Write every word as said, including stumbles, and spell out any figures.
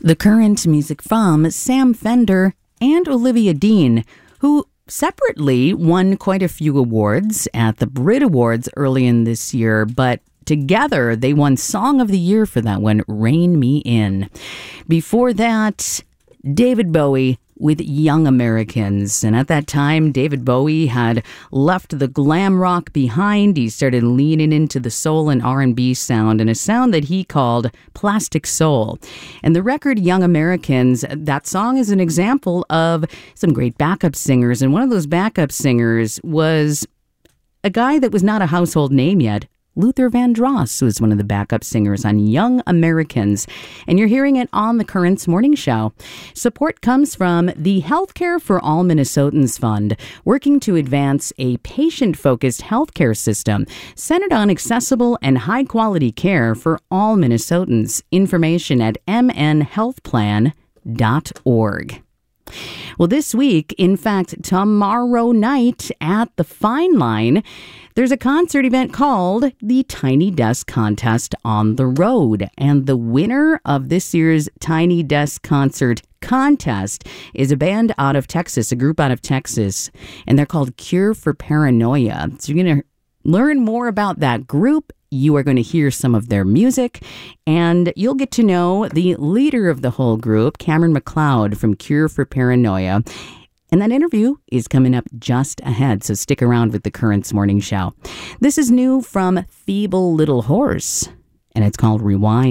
The current music from Sam Fender and Olivia Dean, who separately won quite a few awards at the Brit Awards early in this year, but together they won Song of the Year for that one, Rein Me In. Before that, David Bowie with Young Americans. And at that time, David Bowie had left the glam rock behind. He started leaning into the soul and R and B sound, and a sound that he called plastic soul. And the record Young Americans, that song is an example of some great backup singers. And one of those backup singers was a guy that was not a household name yet. Luther Vandross was one of the backup singers on Young Americans, and you're hearing it on the Currents Morning Show. Support comes from the Healthcare for All Minnesotans Fund, working to advance a patient-focused healthcare system centered on accessible and high-quality care for all Minnesotans. Information at m n health plan dot org. Well, this week, in fact, tomorrow night at the Fine Line, there's a concert event called the Tiny Desk Contest on the Road. And the winner of this year's Tiny Desk Concert Contest is a band out of Texas, a group out of Texas, and they're called Cure for Paranoia. So you're going to learn more about that group. You are going to hear some of their music, and you'll get to know the leader of the whole group, Cameron McLeod from Cure for Paranoia. And that interview is coming up just ahead, so stick around with the Currents Morning Show. This is new from Feeble Little Horse, and it's called Rewind.